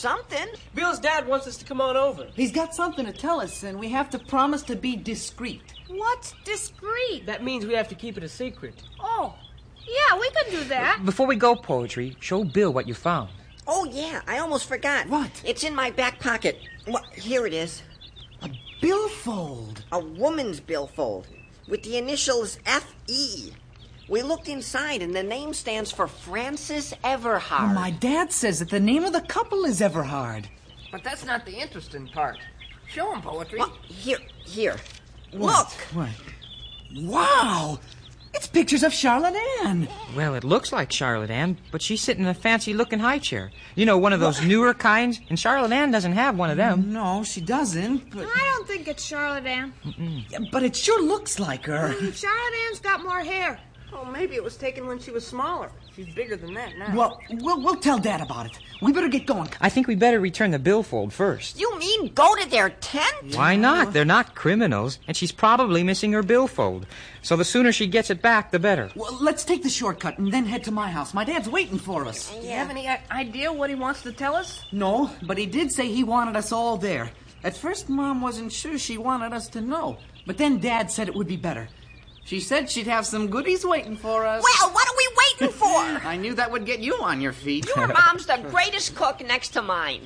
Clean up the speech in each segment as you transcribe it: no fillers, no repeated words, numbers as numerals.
something. Bill's dad wants us to come on over. He's got something to tell us, and we have to promise to be discreet. What's discreet? That means we have to keep it a secret. Oh, yeah, we can do that. Before we go, Poetry, show Bill what you found. Oh, yeah, I almost forgot. What? It's in my back pocket. Well, here it is. A billfold. A woman's billfold with the initials F.E. We looked inside, and the name stands for Frances Everhard. Well, my dad says that the name of the couple is Everhard. But that's not the interesting part. Show him, Poetry. Well, here. What? Look. What? Wow! It's pictures of Charlotte Ann. Well, it looks like Charlotte Ann, but she's sitting in a fancy-looking high chair. You know, one of those newer kinds, and Charlotte Ann doesn't have one of them. No, she doesn't, but... I don't think it's Charlotte Ann. Yeah, but it sure looks like her. Charlotte Ann's got more hair. Oh, maybe it was taken when she was smaller. She's bigger than that now. Well, we'll tell Dad about it. We better get going. I think we better return the billfold first. You mean go to their tent? Why not? They're not criminals, and she's probably missing her billfold. So the sooner she gets it back, the better. Well, let's take the shortcut and then head to my house. My dad's waiting for us. Do you have any idea what he wants to tell us? No, but he did say he wanted us all there. At first, Mom wasn't sure she wanted us to know. But then Dad said it would be better. She said she'd have some goodies waiting for us. Well, what are we waiting for? I knew that would get you on your feet. Your mom's the greatest cook next to mine.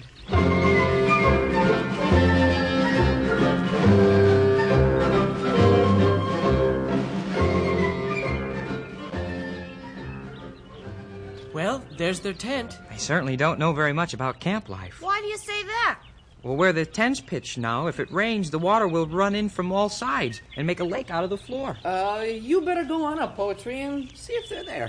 Well, there's their tent. They certainly don't know very much about camp life. Why do you say that? Well, where the tent's pitched now, if it rains, the water will run in from all sides and make a lake out of the floor. You better go on up, Poetry, and see if they're there.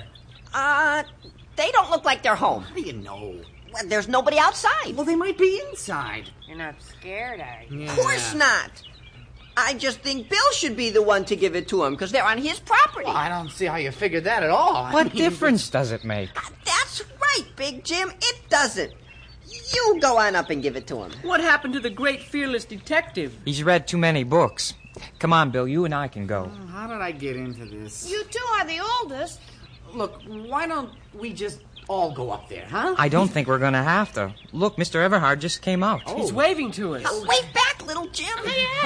They don't look like they're home. How do you know? Well, there's nobody outside. Well, they might be inside. You're not scared, are you? Of course not. I just think Bill should be the one to give it to him, because they're on his property. Well, I don't see how you figured that at all. What difference does it make? That's right, Big Jim. It doesn't. You go on up and give it to him. What happened to the great fearless detective? He's read too many books. Come on, Bill, you and I can go. How did I get into this? You two are the oldest. Look, why don't we just all go up there, huh? I don't think we're going to have to. Look, Mr. Everhard just came out. He's waving to us. Wave back, little Jim.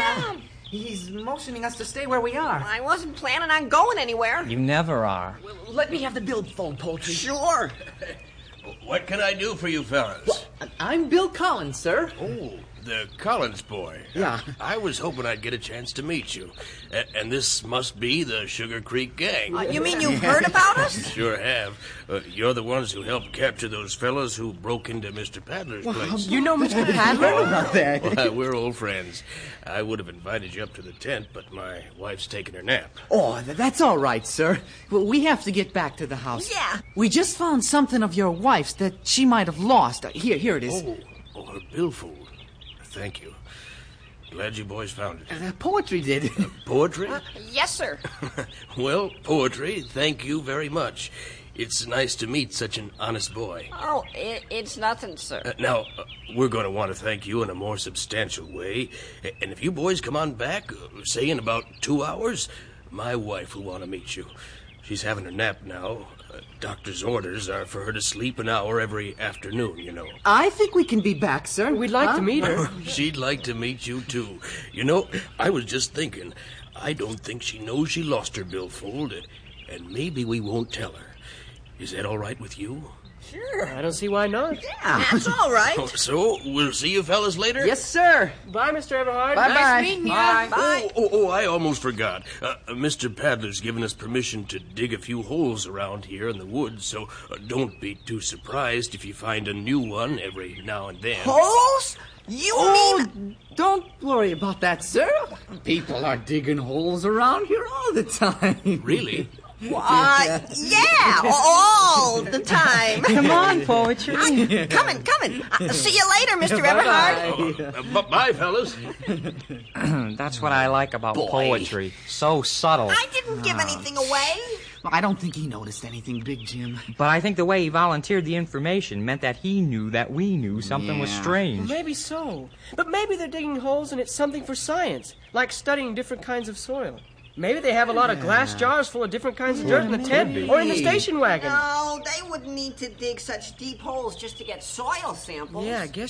He's motioning us to stay where we are. I wasn't planning on going anywhere. You never are. Let me have the billfold, Poetry. Sure. What can I do for you fellas? I'm Bill Collins, sir. Oh, the Collins boy. Yeah. I was hoping I'd get a chance to meet you. And this must be the Sugar Creek Gang. You mean you've heard about us? Sure have. You're the ones who helped capture those fellas who broke into Mr. Padler's place. You know Mr. Padler? About that. Well, we're old friends. I would have invited you up to the tent, but my wife's taking her nap. Oh, that's all right, sir. Well, we have to get back to the house. Yeah. We just found something of your wife's that she might have lost. Here it is. Oh, her billfold. Thank you. Glad you boys found it. Poetry did. Poetry? Yes, sir. Well, Poetry, thank you very much. It's nice to meet such an honest boy. Oh, it's nothing, sir. Now, we're going to want to thank you in a more substantial way. And if you boys come on back, say in about 2 hours, my wife will want to meet you. She's having her nap now. Doctor's orders are for her to sleep an hour every afternoon, you know. I think we can be back, sir. We'd like to meet her. She'd like to meet you, too. You know, I was just thinking, I don't think she knows she lost her billfold, and maybe we won't tell her. Is that all right with you? Sure. I don't see why not. Yeah, that's all right. So, we'll see you fellas later? Yes, sir. Bye, Mr. Everhard. Bye-bye. Nice meeting you. Bye. Oh, I almost forgot. Mr. Padler's given us permission to dig a few holes around here in the woods, so don't be too surprised if you find a new one every now and then. Holes? You mean... Don't worry about that, sir. People are digging holes around here all the time. Really? Yeah, all the time. Come on, Poetry. Coming. See you later, Mr. Everhard. Bye, fellas. That's what I like about poetry. So subtle. I didn't give anything away. I don't think he noticed anything, Big Jim. But I think the way he volunteered the information meant that he knew that we knew something was strange. Maybe so. But maybe they're digging holes and it's something for science, like studying different kinds of soil. Maybe they have a lot of glass jars full of different kinds of dirt in the tent or in the station wagon. No, they wouldn't need to dig such deep holes just to get soil samples. Yeah, I guess